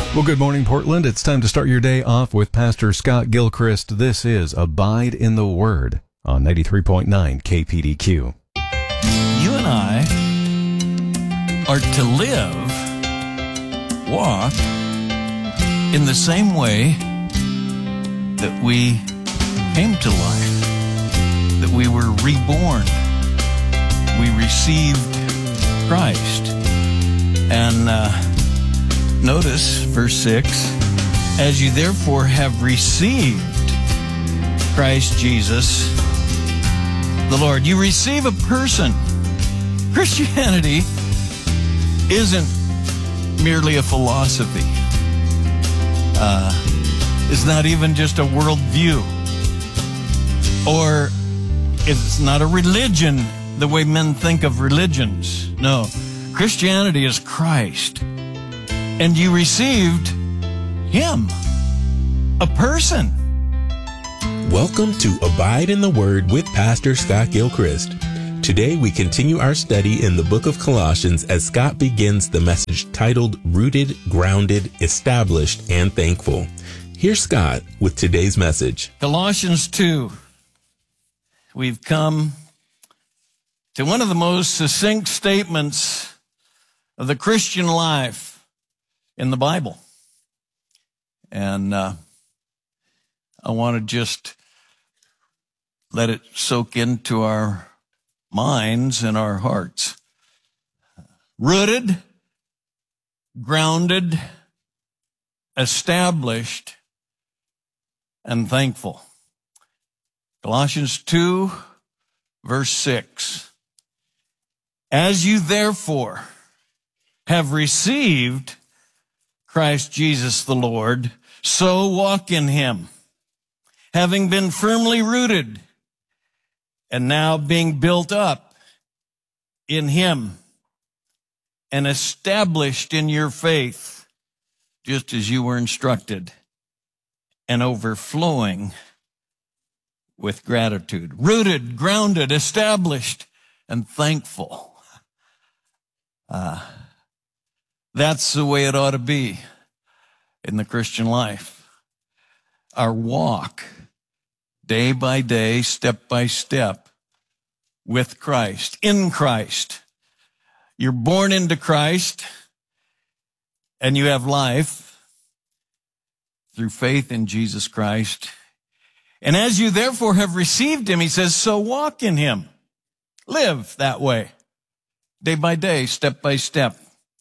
Well, good morning, Portland. It's time to start your day off with Pastor Scott Gilchrist. This is Abide in the Word on 93.9 KPDQ. You and I are to live, walk in the same way that we came to life, that we were reborn. We received Christ. And notice verse 6, as you therefore have received Christ Jesus, the Lord. You receive a person. Christianity isn't merely a philosophy. It's not even just a worldview. Or it's not a religion the way men think of religions. No. Christianity is Christ. And you received Him, a person. Welcome to Abide in the Word with Pastor Scott Gilchrist. Today we continue our study in the book of Colossians as Scott begins the message titled Rooted, Grounded, Established, and Thankful. Here's Scott with today's message. Colossians 2. We've come to one of the most succinct statements of the Christian life in the Bible. And I want to just let it soak into our minds and our hearts. Rooted, grounded, established, and thankful. Colossians 2, verse 6. As you therefore have received Christ Jesus the Lord, so walk in Him, having been firmly rooted and now being built up in Him and established in your faith, just as you were instructed, and overflowing with gratitude. Rooted, grounded, established, and thankful. That's the way it ought to be in the Christian life. Our walk, day by day, step by step, with Christ, in Christ. You're born into Christ, and you have life through faith in Jesus Christ. And as you therefore have received Him, He says, so walk in Him. Live that way, day by day, step by step.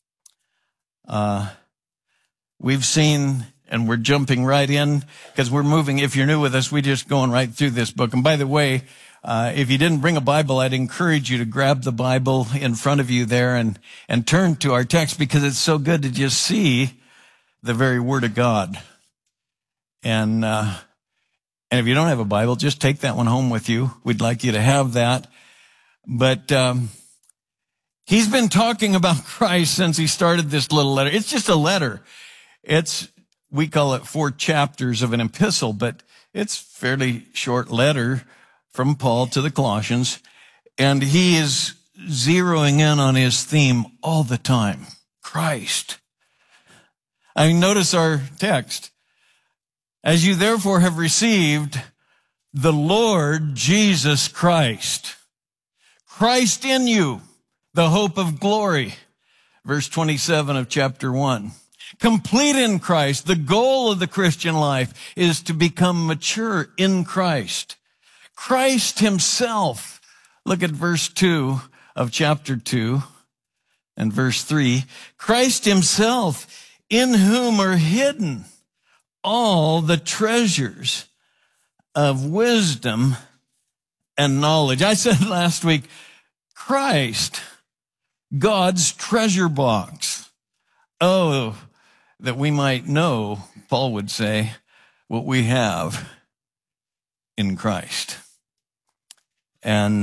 We've seen, and we're jumping right in because we're moving. If you're new with us, we're just going right through this book. And by the way, if you didn't bring a Bible, I'd encourage you to grab the Bible in front of you there and turn to our text, because it's so good to just see the very Word of God. And if you don't have a Bible, just take that one home with you. We'd like you to have that. But he's been talking about Christ since he started this little letter. It's just a letter. We call it 4 chapters of an epistle, but it's a fairly short letter from Paul to the Colossians. And he is zeroing in on his theme all the time. Christ. I mean, notice our text. As you therefore have received the Lord Jesus Christ. Christ in you, the hope of glory. Verse 27 of chapter 1. Complete in Christ. The goal of the Christian life is to become mature in Christ. Christ Himself. Look at verse 2 of chapter 2 and verse 3. Christ Himself, in whom are hidden all the treasures of wisdom and knowledge. I said last week, Christ, God's treasure box. Oh, that we might know, Paul would say, what we have in Christ. And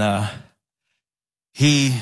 he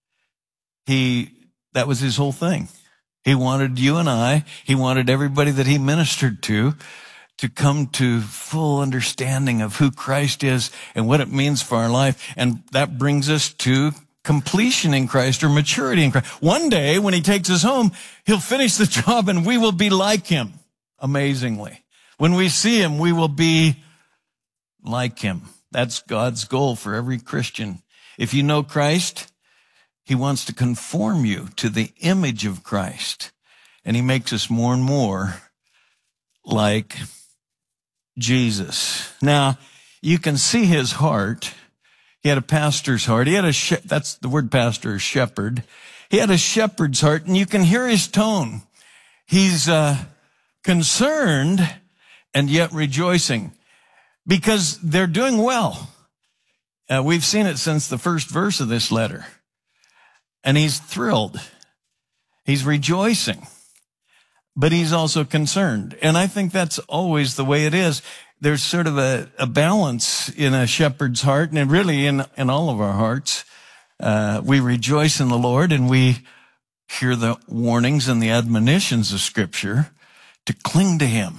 that was his whole thing. He wanted you and I, he wanted everybody that he ministered to come to full understanding of who Christ is and what it means for our life. And that brings us to completion in Christ or maturity in Christ. One day when he takes us home, he'll finish the job and we will be like him. Amazingly. When we see him, we will be like him. That's God's goal for every Christian. If you know Christ, he wants to conform you to the image of Christ. And he makes us more and more like Jesus. Now, you can see his heart. He had a pastor's heart. He had that's the word pastor, shepherd. He had a shepherd's heart, and you can hear his tone. He's concerned and yet rejoicing because they're doing well. We've seen it since the first verse of this letter. And he's thrilled. He's rejoicing. But he's also concerned. And I think that's always the way it is. There's sort of a balance in a shepherd's heart, and really in all of our hearts. We rejoice in the Lord, and we hear the warnings and the admonitions of Scripture to cling to him.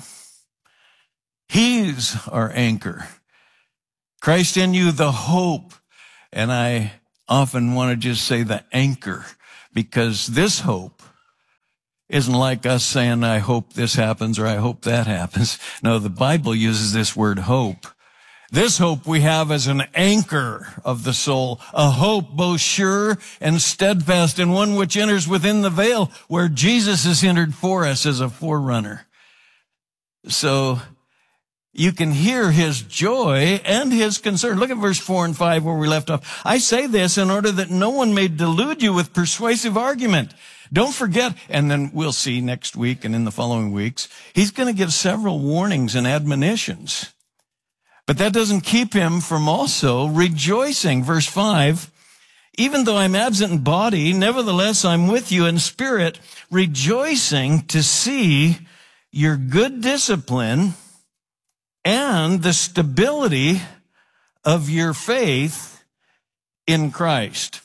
He's our anchor. Christ in you, the hope. And I often want to just say the anchor, because this hope isn't like us saying, I hope this happens or I hope that happens. No, the Bible uses this word hope. This hope we have as an anchor of the soul, a hope both sure and steadfast, and one which enters within the veil where Jesus has entered for us as a forerunner. So you can hear his joy and his concern. Look at verse 4 and 5 where we left off. I say this in order that no one may delude you with persuasive argument. Don't forget, and then we'll see next week and in the following weeks, he's going to give several warnings and admonitions. But that doesn't keep him from also rejoicing. Verse 5, even though I'm absent in body, nevertheless I'm with you in spirit, rejoicing to see your good discipline and the stability of your faith in Christ.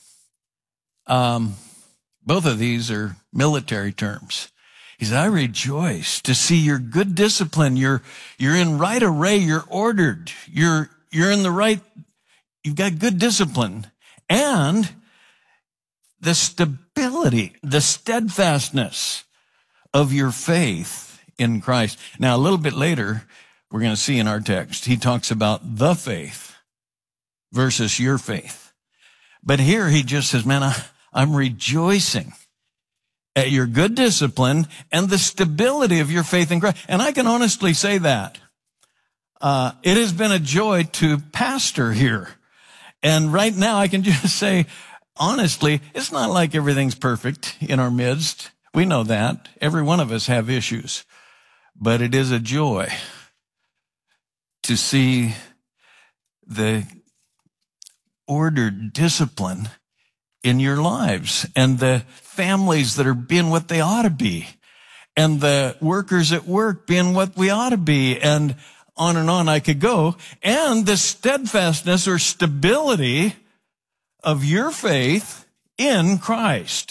Both of these are military terms. He said, I rejoice to see your good discipline. You're in right array. You're ordered. You're in the right, you've got good discipline. And the stability, the steadfastness of your faith in Christ. Now, a little bit later, we're going to see in our text, he talks about the faith versus your faith. But here he just says, man, I'm rejoicing at your good discipline and the stability of your faith in Christ. And I can honestly say that. It has been a joy to pastor here. And right now I can just say, honestly, it's not like everything's perfect in our midst. We know that. Every one of us have issues. But it is a joy to see the ordered discipline in your lives and the families that are being what they ought to be and the workers at work being what we ought to be, and on I could go, and the steadfastness or stability of your faith in Christ.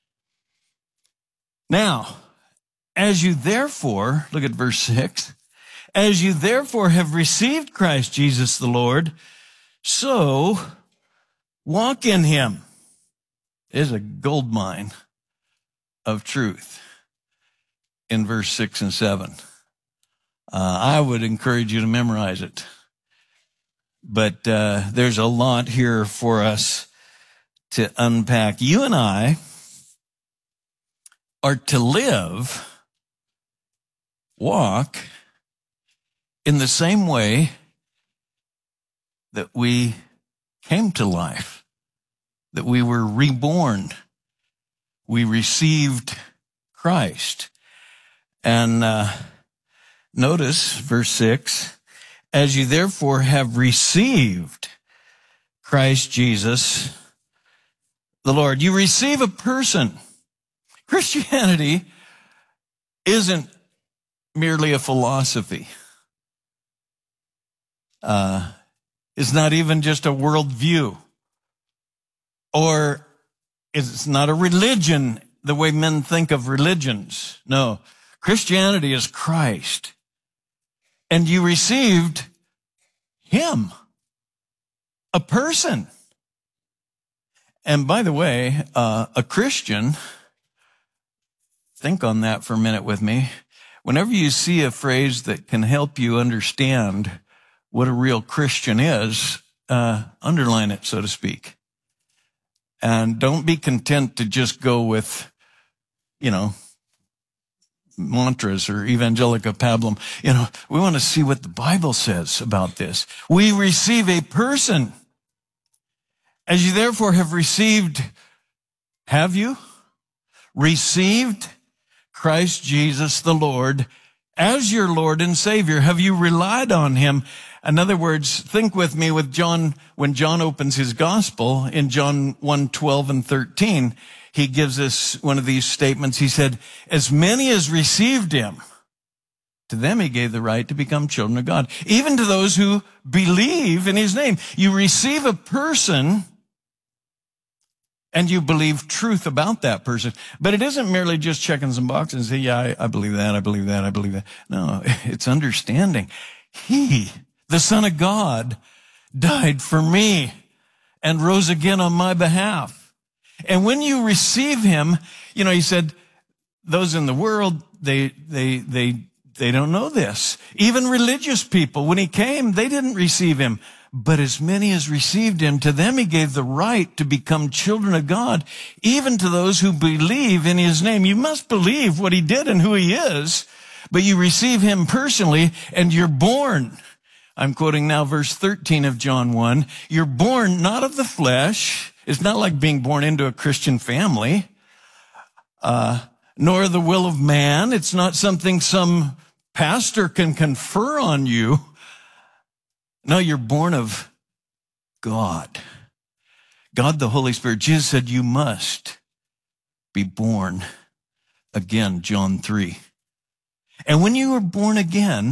Now, as you therefore, look at verse 6, as you therefore have received Christ Jesus the Lord, so walk in him. Is a gold mine of truth in verse 6 and 7. I would encourage you to memorize it. But there's a lot here for us to unpack. You and I are to walk in the same way that we came to life. That we were reborn. We received Christ. And notice verse 6, as you therefore have received Christ Jesus, the Lord. You receive a person. Christianity isn't merely a philosophy. It's not even just a worldview. Or it's not a religion the way men think of religions. No, Christianity is Christ. And you received him, a person. And by the way, a Christian, think on that for a minute with me. Whenever you see a phrase that can help you understand what a real Christian is, underline it, so to speak. And don't be content to just go with, mantras or Evangelica Pablum. We want to see what the Bible says about this. We receive a person. As you therefore have received, have you received Christ Jesus the Lord as your Lord and Savior? Have you relied on him? In other words, think with me with John, when John opens his gospel in John 1:12 and 13, he gives us one of these statements. He said, as many as received him, to them he gave the right to become children of God, even to those who believe in his name. You receive a person and you believe truth about that person. But it isn't merely just checking some boxes and say, yeah, I believe that, I believe that, I believe that. No, it's understanding. He, the Son of God, died for me and rose again on my behalf. And when you receive him, he said, those in the world, they don't know this. Even religious people, when he came, they didn't receive him. But as many as received him, to them he gave the right to become children of God, even to those who believe in his name. You must believe what he did and who he is, but you receive him personally and you're born. I'm quoting now verse 13 of John 1. You're born not of the flesh. It's not like being born into a Christian family, nor the will of man. It's not something some pastor can confer on you. No, you're born of God. God the Holy Spirit. Jesus said you must be born again, John 3. And when you are born again,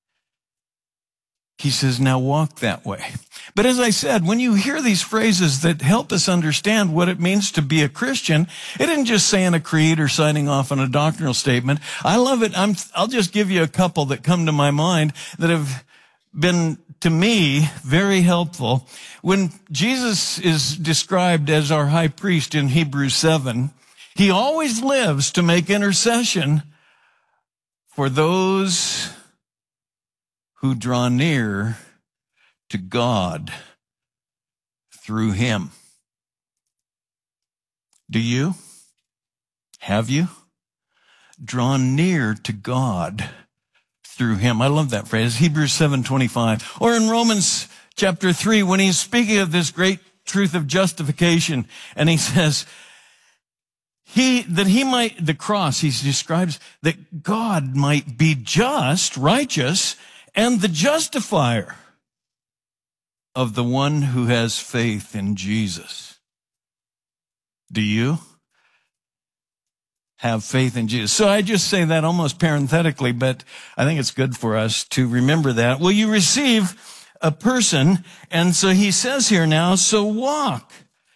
he says, now walk that way. But as I said, when you hear these phrases that help us understand what it means to be a Christian, it isn't just saying a creed or signing off on a doctrinal statement. I love it. I'll just give you a couple that come to my mind that have been, to me, very helpful. When Jesus is described as our high priest in Hebrews 7, he always lives to make intercession for those who draw near to God through him. Do you? Have you drawn near to God through him? I love that phrase, Hebrews 7:25. Or in Romans chapter 3, when he's speaking of this great truth of justification, and he says, the cross, he describes that God might be just, righteous, and the justifier of the one who has faith in Jesus. Do you have faith in Jesus? So I just say that almost parenthetically, but I think it's good for us to remember that. Well, you receive a person, and so he says here now, so walk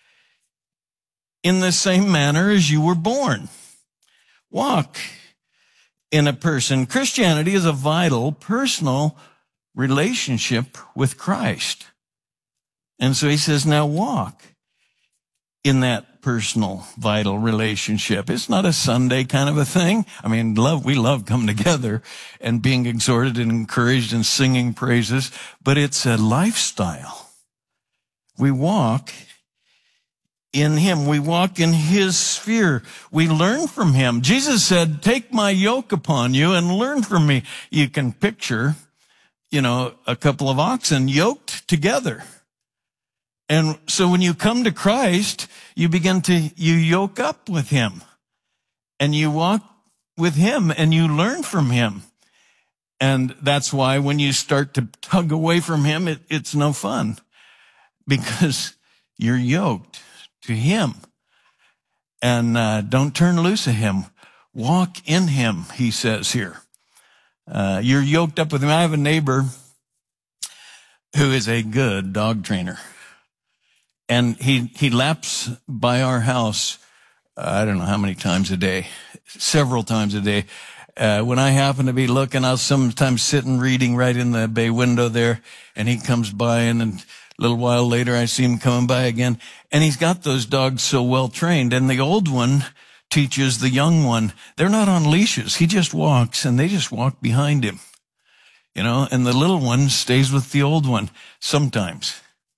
in the same manner as you were born. Walk in a person. Christianity is a vital, personal relationship with Christ. And so he says, now walk in that personal, vital relationship. It's not a Sunday kind of a thing. I mean, we love coming together and being exhorted and encouraged and singing praises, but it's a lifestyle. We walk in him. We walk in his sphere. We learn from him. Jesus said, take my yoke upon you and learn from me. You can picture, a couple of oxen yoked together. And so when you come to Christ, you yoke up with him and you walk with him and you learn from him. And that's why when you start to tug away from him, it's no fun because you're yoked to him. And don't turn loose of him. Walk in him, he says here. You're yoked up with him. I have a neighbor who is a good dog trainer. And he laps by our house, I don't know how many times a day, several times a day. When I happen to be looking, I'll sometimes sit and reading right in the bay window there, and he comes by and A little while later, I see him coming by again, and he's got those dogs so well trained, and the old one teaches the young one. They're not on leashes. He just walks, and they just walk behind him, and the little one stays with the old one sometimes.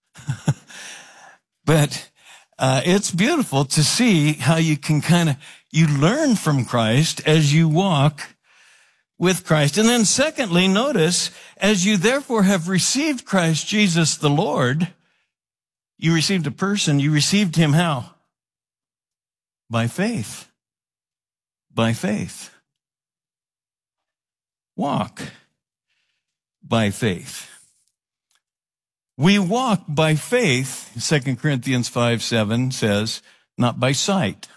But it's beautiful to see how you can you learn from Christ as you walk with Christ. And then secondly, notice, as you therefore have received Christ Jesus the Lord, you received a person, you received him how? By faith. By faith. Walk by faith. We walk by faith, 2 Corinthians 5:7 says, not by sight.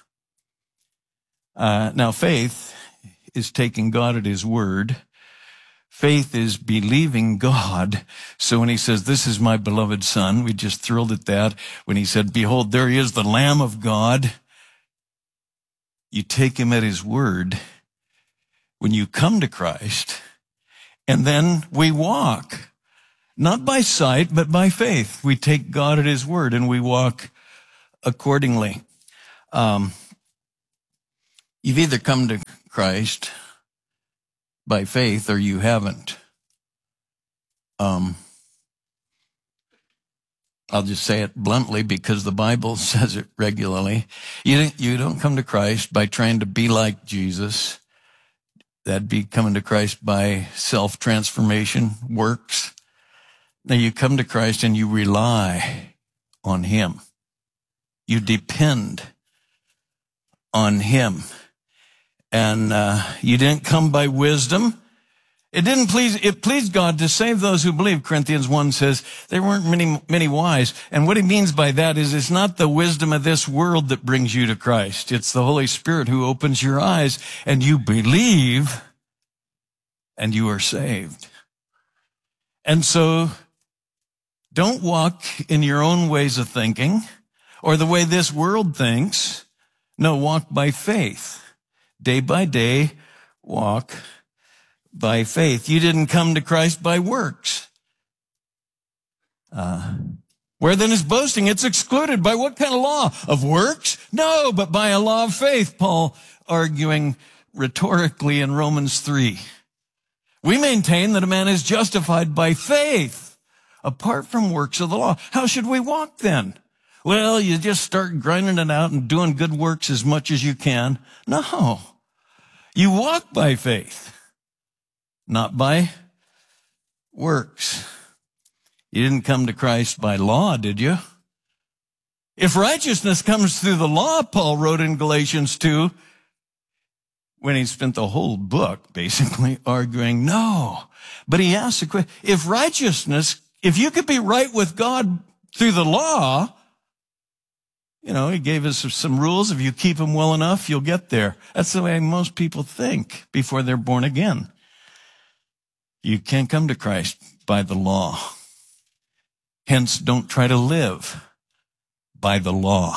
Now faith is taking God at his word. Faith is believing God. So when he says, this is my beloved son, we just thrilled at that. When he said, behold, there he is, the Lamb of God. You take him at his word when you come to Christ, and then we walk, not by sight, but by faith. We take God at his word and we walk accordingly. You've either come to Christ by faith or you haven't. I'll just say it bluntly because the Bible says it regularly. You don't come to Christ by trying to be like Jesus. That'd be coming to Christ by self-transformation, works. Now you come to Christ and you rely on him. You depend on him. And you didn't come by wisdom. It pleased God to save those who believe. Corinthians 1 says there weren't many wise. And what he means by that is it's not the wisdom of this world that brings you to Christ. It's the Holy Spirit who opens your eyes and you believe and you are saved. And so don't walk in your own ways of thinking or the way this world thinks. No, walk by faith. Day by day, walk by faith. You didn't come to Christ by works. Where then is boasting? It's excluded. By what kind of law? Of works? No, but by a law of faith. Paul arguing rhetorically in Romans 3. We maintain that a man is justified by faith apart from works of the law. How should we walk then? Well, you just start grinding it out and doing good works as much as you can. No. You walk by faith, not by works. You didn't come to Christ by law, did you? If righteousness comes through the law, Paul wrote in Galatians 2, when he spent the whole book basically arguing, no. But he asked the question, if you could be right with God through the law, he gave us some rules. If you keep them well enough, you'll get there. That's the way most people think before they're born again. You can't come to Christ by the law. Hence, don't try to live by the law.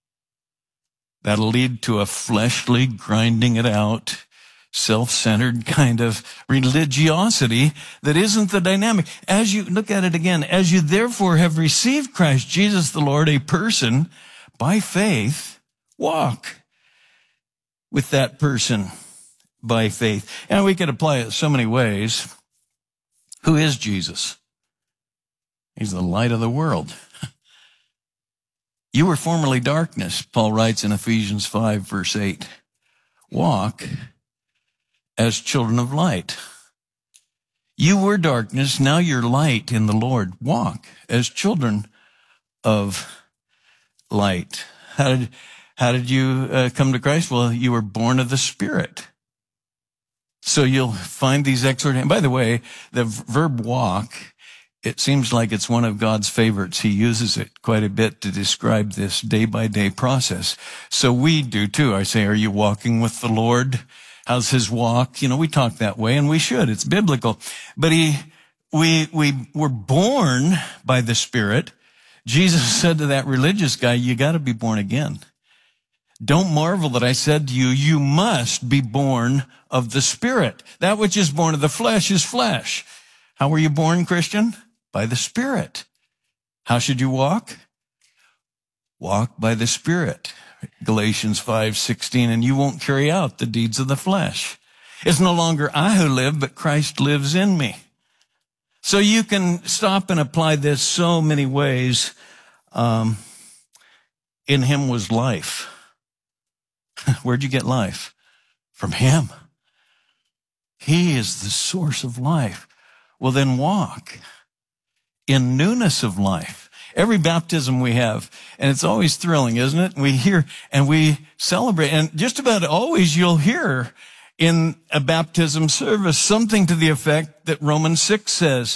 That'll lead to a fleshly, grinding it out, self-centered kind of religiosity that isn't the dynamic. As you look at it again, as you therefore have received Christ Jesus the Lord, a person, by faith, walk with that person by faith. And we could apply it so many ways. Who is Jesus? He's the light of the world. You were formerly darkness, Paul writes in Ephesians 5, verse 8. Walk as children of light. You were darkness, now you're light in the Lord. Walk as children of light. How did you come to Christ? Well, you were born of the Spirit. So you'll find these exhortations. By the way, the verb walk, it seems like it's one of God's favorites. He uses it quite a bit to describe this day-by-day process. So we do too. I say, are you walking with the Lord? How's his walk? We talk that way, and we should. It's biblical. But we were born by the Spirit. Jesus said to that religious guy, you got to be born again. Don't marvel that I said to you, you must be born of the Spirit. That which is born of the flesh is flesh. How were you born, Christian? By the Spirit. How should you walk? Walk by the Spirit. Galatians 5:16, and you won't carry out the deeds of the flesh. It's no longer I who live, but Christ lives in me. So you can stop and apply this so many ways. In him was life. Where'd you get life? From him. He is the source of life. Well, then walk in newness of life. Every baptism we have, and it's always thrilling, isn't it? We hear and we celebrate, and just about always you'll hear in a baptism service something to the effect that Romans 6 says,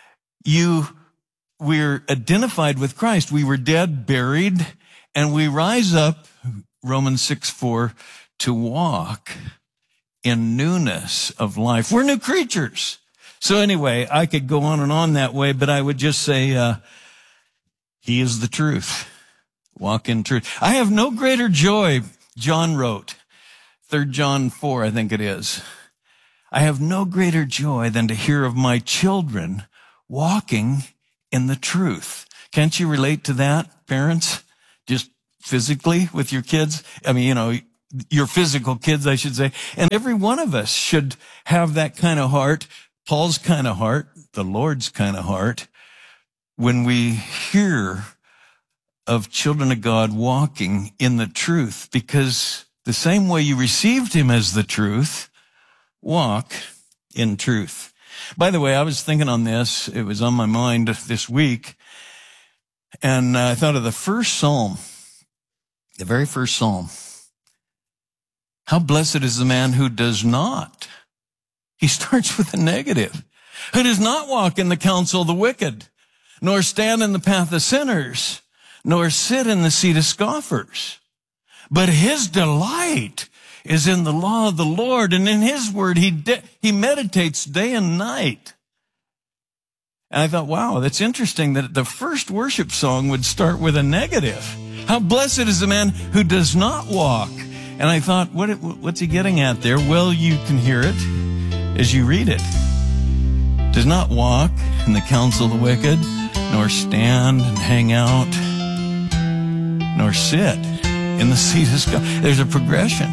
we're identified with Christ. We were dead, buried, and we rise up, Romans 6:4, to walk in newness of life. We're new creatures. So anyway, I could go on and on that way, but I would just say, he is the truth. Walk in truth. I have no greater joy, John wrote, 3 John 4, I think it is. I have no greater joy than to hear of my children walking in the truth. Can't you relate to that, parents? Just physically with your kids? I mean, your physical kids, I should say. And every one of us should have that kind of heart, Paul's kind of heart, the Lord's kind of heart, when we hear of children of God walking in the truth, because the same way you received him as the truth, walk in truth. By the way, I was thinking on this. It was on my mind this week, and I thought of the first psalm, the very first psalm. How blessed is the man who does not. He starts with a negative. Who does not walk in the counsel of the wicked, nor stand in the path of sinners, nor sit in the seat of scoffers. But his delight is in the law of the Lord, and in his word he meditates day and night. And I thought, wow, that's interesting that the first worship song would start with a negative. How blessed is the man who does not walk. And I thought, what's he getting at there? Well, you can hear it as you read it. Does not walk in the counsel of the wicked, nor stand and hang out, nor sit in the seat of scoffers. There's a progression.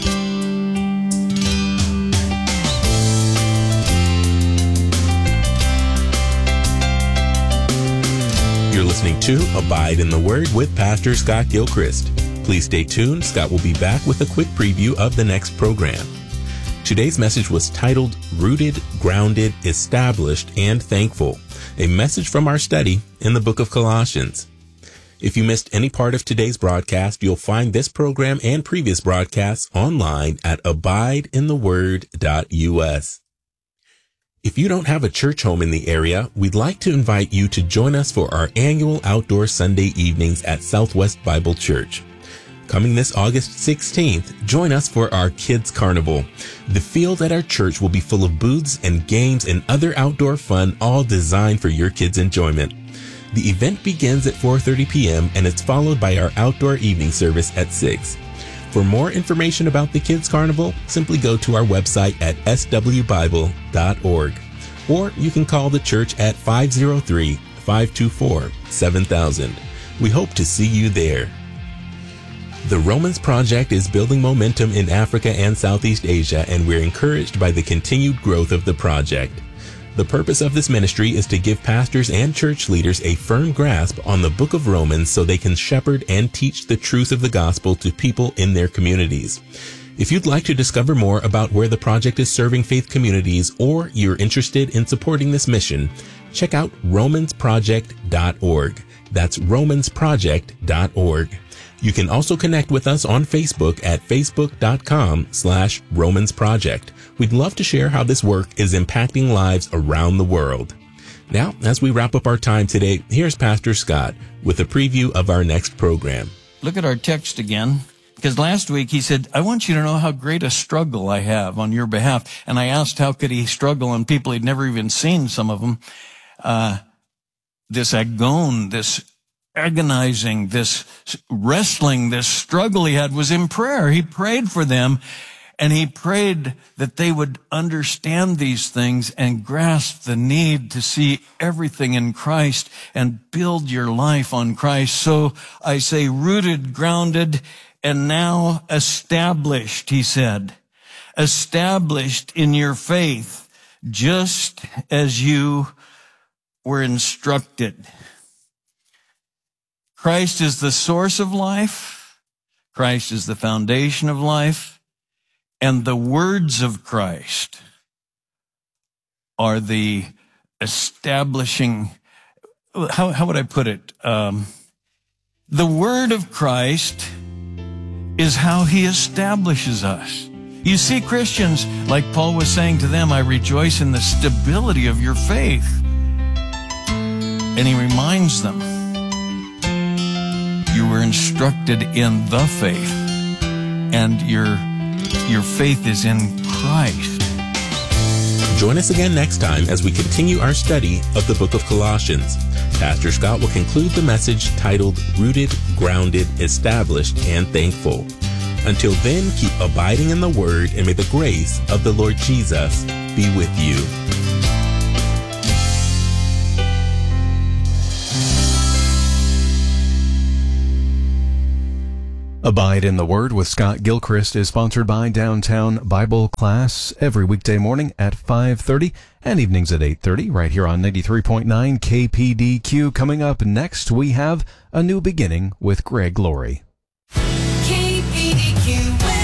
You're listening to Abide in the Word with Pastor Scott Gilchrist. Please stay tuned. Scott will be back with a quick preview of the next program. Today's message was titled, Rooted, Grounded, Established, and Thankful, a message from our study in the book of Colossians. If you missed any part of today's broadcast, you'll find this program and previous broadcasts online at abideintheword.us. If you don't have a church home in the area, we'd like to invite you to join us for our annual outdoor Sunday evenings at Southwest Bible Church. Coming this August 16th, join us for our Kids Carnival. The field at our church will be full of booths and games and other outdoor fun, all designed for your kids' enjoyment. The event begins at 4:30 p.m. and it's followed by our outdoor evening service at 6. For more information about the Kids Carnival, simply go to our website at swbible.org. Or you can call the church at 503-524-7000. We hope to see you there. The Romans Project is building momentum in Africa and Southeast Asia, and we're encouraged by the continued growth of the project. The purpose of this ministry is to give pastors and church leaders a firm grasp on the book of Romans so they can shepherd and teach the truth of the gospel to people in their communities. If you'd like to discover more about where the project is serving faith communities, or you're interested in supporting this mission, check out romansproject.org. That's romansproject.org. You can also connect with us on Facebook at facebook.com/romansproject. We'd love to share how this work is impacting lives around the world. Now, as we wrap up our time today, here's Pastor Scott with a preview of our next program. Look at our text again, because last week he said, I want you to know how great a struggle I have on your behalf. And I asked how could he struggle on people he'd never even seen, some of them. This agon, this agonizing, this wrestling, this struggle he had was in prayer. He prayed for them. And he prayed that they would understand these things and grasp the need to see everything in Christ and build your life on Christ. So I say rooted, grounded, and now established, he said. Established in your faith, just as you were instructed. Christ is the source of life. Christ is the foundation of life. And the words of Christ are the establishing, how would I put it? The word of Christ is how he establishes us. You see, Christians, like Paul was saying to them, I rejoice in the stability of your faith. And he reminds them, you were instructed in the faith, and your faith is in Christ. Join us again next time as we continue our study of the book of Colossians. Pastor Scott will conclude the message titled Rooted, Grounded, Established, and Thankful. Until then, keep abiding in the Word, and may the grace of the Lord Jesus be with you. Abide in the Word with Scott Gilchrist is sponsored by Downtown Bible Class every weekday morning at 5:30 and evenings at 8:30 right here on 93.9 KPDQ. Coming up next, we have A New Beginning with Greg Laurie. KPDQ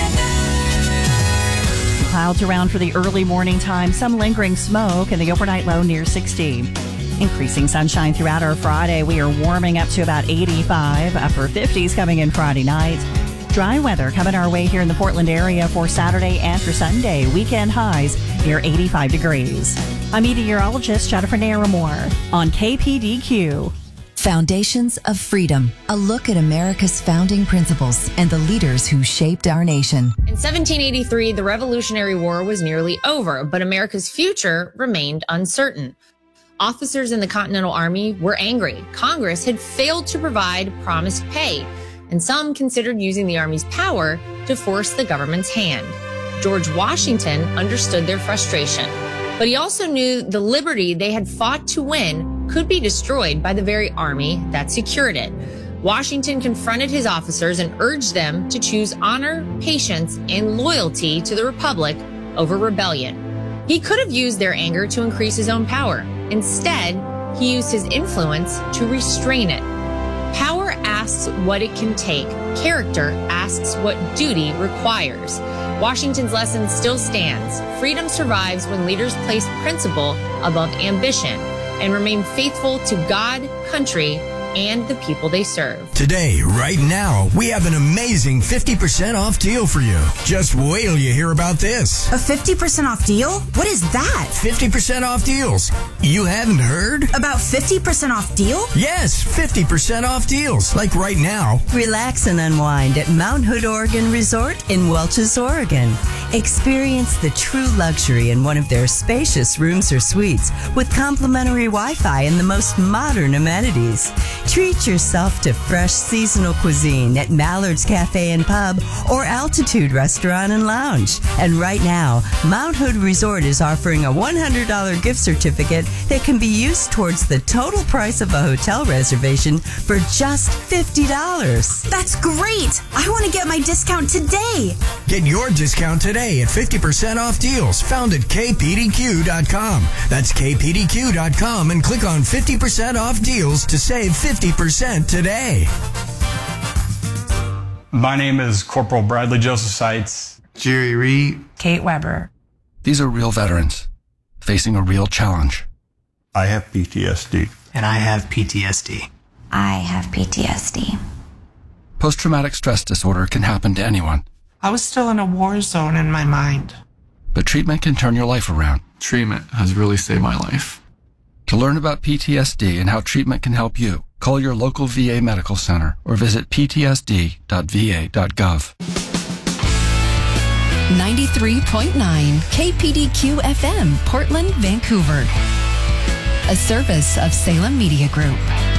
weather. Clouds around for the early morning time, some lingering smoke, and the overnight low near 60. Increasing sunshine throughout our Friday. We are warming up to about 85, upper 50s coming in Friday night. Dry weather coming our way here in the Portland area for Saturday and for Sunday. Weekend highs near 85 degrees. I'm meteorologist Jennifer Naramore on KPDQ. Foundations of Freedom, a look at America's founding principles and the leaders who shaped our nation. In 1783, the Revolutionary War was nearly over, but America's future remained uncertain. Officers in the Continental Army were angry. Congress had failed to provide promised pay, and some considered using the Army's power to force the government's hand. George Washington understood their frustration, but he also knew the liberty they had fought to win could be destroyed by the very Army that secured it. Washington confronted his officers and urged them to choose honor, patience, and loyalty to the Republic over rebellion. He could have used their anger to increase his own power. Instead, he used his influence to restrain it. Power asks what it can take. Character asks what duty requires. Washington's lesson still stands. Freedom survives when leaders place principle above ambition and remain faithful to God, country, and the people they serve. Today, right now, we have an amazing 50% off deal for you. Just wait till you hear about this. A 50% off deal? What is that? 50% off deals. You haven't heard? About 50% off deal? Yes, 50% off deals. Like right now. Relax and unwind at Mount Hood Oregon Resort in Welches, Oregon. Experience the true luxury in one of their spacious rooms or suites with complimentary Wi-Fi and the most modern amenities. Treat yourself to fresh seasonal cuisine at Mallard's Cafe and Pub or Altitude Restaurant and Lounge. And right now, Mount Hood Resort is offering a $100 gift certificate that can be used towards the total price of a hotel reservation for just $50. That's great! I want to get my discount today. Get your discount today at 50% off deals found at kpdq.com. That's kpdq.com and click on 50% off deals to save 50% today. My name is Corporal Bradley Joseph Seitz. Jerry Reed. Kate Weber. These are real veterans facing a real challenge. I have PTSD. And I have PTSD. I have PTSD. Post-traumatic stress disorder can happen to anyone. I was still in a war zone in my mind. But treatment can turn your life around. Treatment has really saved my life. To learn about PTSD and how treatment can help you, call your local VA medical center or visit ptsd.va.gov. 93.9 KPDQ FM, Portland, Vancouver. A service of Salem Media Group.